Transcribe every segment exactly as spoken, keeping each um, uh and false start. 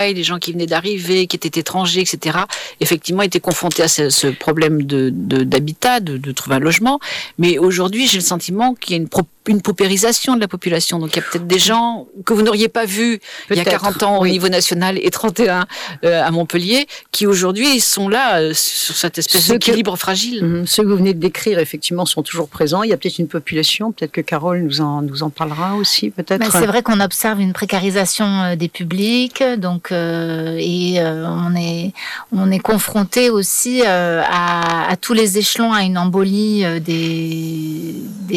les gens qui venaient d'arriver, qui étaient étrangers, et cetera, effectivement étaient confrontés à ce, ce problème de, de, d'habitat, de, de trouver un logement. Mais aujourd'hui, j'ai le sentiment qu'il y a une, pro, une paupérisation de la population. Donc il y a peut-être des gens que vous n'auriez pas vus peut-être, il y a quarante ans oui. au niveau national et trente et un euh, à Montpellier, qui aujourd'hui sont là euh, sur cette espèce ceux d'équilibre que, fragile. Mmh, ceux que vous venez de décrire, effectivement, sont toujours présents. Il y a peut-être une population, peut-être que Carole nous en, nous en parlera aussi, peut-être. Ben, c'est vrai qu'on observe une précarisation des publics, donc Euh, et euh, on est on est confronté aussi euh, à, à tous les échelons à une embolie euh, des,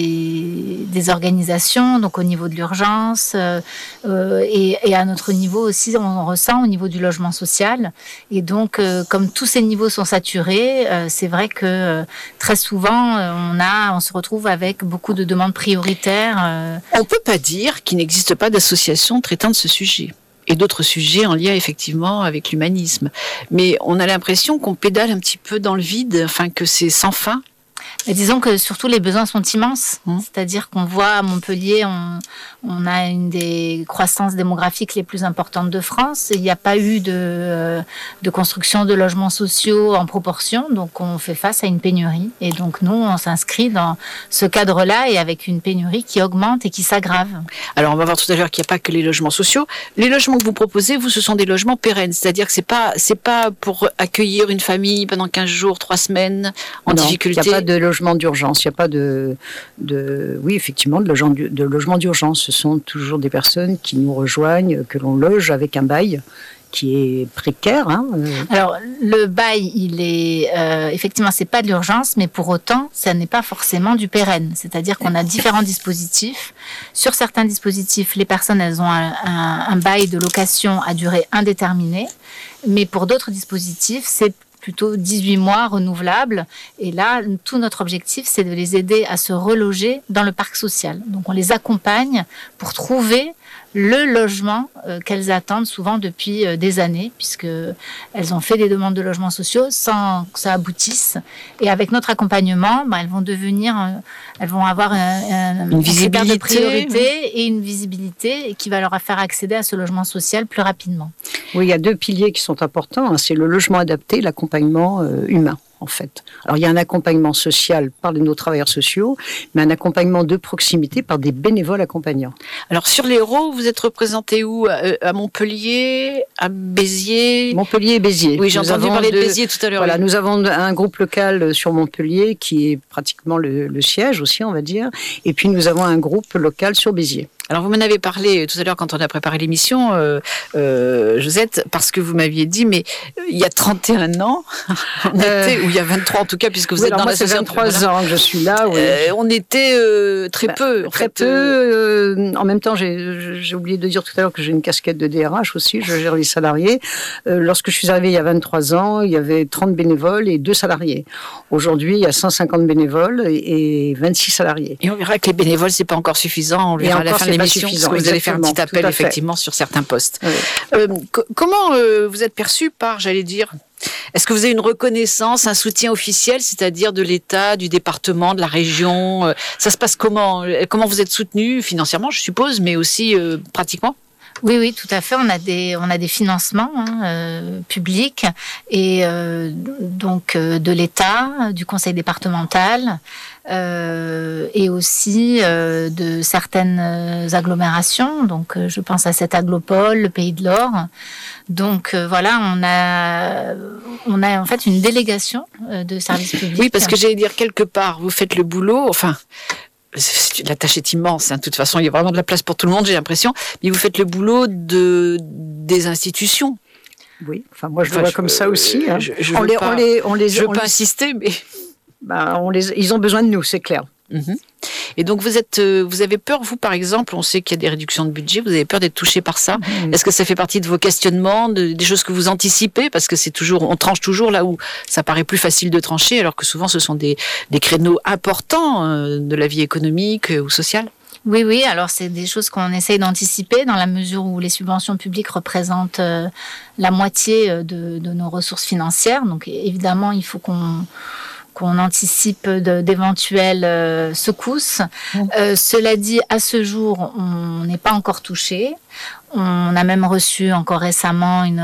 des des organisations, donc au niveau de l'urgence euh, euh, et, et à notre niveau aussi, on ressent au niveau du logement social. Et donc, euh, comme tous ces niveaux sont saturés, euh, c'est vrai que euh, très souvent euh, on a on se retrouve avec beaucoup de demandes prioritaires. Euh. On peut pas dire qu'il n'existe pas d'association traitant de ce sujet. Et d'autres sujets en lien effectivement avec l'humanisme. Mais on a l'impression qu'on pédale un petit peu dans le vide, enfin que c'est sans fin. Et disons que surtout les besoins sont immenses, mmh. c'est-à-dire qu'on voit à Montpellier, on, on a une des croissances démographiques les plus importantes de France. Il n'y a pas eu de, de construction de logements sociaux en proportion, donc on fait face à une pénurie. Et donc nous, on s'inscrit dans ce cadre-là et avec une pénurie qui augmente et qui s'aggrave. Alors on va voir tout à l'heure qu'il n'y a pas que les logements sociaux. Les logements que vous proposez, vous, ce sont des logements pérennes, c'est-à-dire que c'est pas c'est pas pour accueillir une famille pendant quinze jours, trois semaines en non, difficulté. Il n'y a pas de logement d'urgence, il n'y a pas de, de oui effectivement de logement, de logement d'urgence. Ce sont toujours des personnes qui nous rejoignent, que l'on loge avec un bail qui est précaire. Hein. Alors le bail, il est euh, effectivement c'est pas de l'urgence, mais pour autant ça n'est pas forcément du pérenne. C'est-à-dire qu'on a différents dispositifs. Sur certains dispositifs, les personnes elles ont un, un, un bail de location à durée indéterminée, mais pour d'autres dispositifs c'est plutôt dix-huit mois renouvelables. Et là, tout notre objectif, c'est de les aider à se reloger dans le parc social. Donc, on les accompagne pour trouver le logement euh, qu'elles attendent souvent depuis euh, des années, puisque elles ont fait des demandes de logements sociaux sans que ça aboutisse. Et avec notre accompagnement, bah, elles vont devenir, euh, elles vont avoir un, un, une visibilité de priorité et une visibilité qui va leur faire accéder à ce logement social plus rapidement. Oui, il y a deux piliers qui sont importants. Hein. C'est le logement adapté, l'accompagnement euh, humain. En fait. Alors, il y a un accompagnement social par nos travailleurs sociaux, mais un accompagnement de proximité par des bénévoles accompagnants. Alors, sur l'Hérault, vous êtes représenté où ? À Montpellier, à Béziers ? Montpellier et Béziers. Oui, j'ai nous entendu parler de, de Béziers tout à l'heure. Voilà, nous avons un groupe local sur Montpellier qui est pratiquement le, le siège aussi, on va dire. Et puis, nous avons un groupe local sur Béziers. Alors, vous m'en avez parlé tout à l'heure quand on a préparé l'émission, euh, euh, Josette, parce que vous m'aviez dit, mais il y a trente et un ans, on euh, était, ou il y a vingt-trois en tout cas, puisque vous oui, êtes dans l'association. vingt-trois voilà. ans que je suis là, oui. Euh, on était euh, très bah, peu. Très fait, peu. Euh, en même temps, j'ai, j'ai oublié de dire tout à l'heure que j'ai une casquette de D R H aussi, je gère les salariés. Euh, lorsque je suis arrivée il y a vingt-trois ans, il y avait trente bénévoles et deux salariés. Aujourd'hui, il y a cent cinquante bénévoles et vingt-six salariés. Et on verra que les bénévoles, c'est pas encore suffisant, on verra à la fin de l'émission. Vous allez faire un petit appel effectivement sur certains postes. Oui. Euh, co- comment euh, vous êtes perçu par, j'allais dire, est-ce que vous avez une reconnaissance, un soutien officiel, c'est-à-dire de l'État, du département, de la région ? Ça se passe comment ? Comment vous êtes soutenu financièrement, je suppose, mais aussi euh, pratiquement ? Oui, oui, tout à fait. On a des, on a des financements hein, euh, publics et euh, donc euh, de l'État, du conseil départemental euh, et aussi euh, de certaines agglomérations. Donc, euh, je pense à cette Aglopole, le Pays de l'Or. Donc euh, voilà, on a, on a en fait une délégation euh, de services publics. Oui, parce que j'allais dire quelque part, vous faites le boulot, enfin. La tâche est immense, hein. De toute façon, il y a vraiment de la place pour tout le monde, j'ai l'impression. Mais vous faites le boulot de, des institutions. Oui, enfin moi je enfin, le vois je, comme ça aussi. Hein. Je, je on veux les, pas, on les, on les, je veux on pas les, insister, mais bah, on les, ils ont besoin de nous, c'est clair. Mm-hmm. Et donc vous êtes, vous avez peur, vous par exemple, on sait qu'il y a des réductions de budget, vous avez peur d'être touché par ça. Mmh. Est-ce que ça fait partie de vos questionnements, de, des choses que vous anticipez ? Parce que c'est toujours, on tranche toujours là où ça paraît plus facile de trancher, alors que souvent ce sont des, des créneaux importants euh, de la vie économique euh, ou sociale. Oui, oui, alors c'est des choses qu'on essaye d'anticiper dans la mesure où les subventions publiques représentent euh, la moitié de, de nos ressources financières. Donc évidemment, il faut qu'on qu'on anticipe de, d'éventuelles euh, secousses. Mmh. Euh, cela dit, à ce jour, on n'est pas encore touché. On a même reçu encore récemment une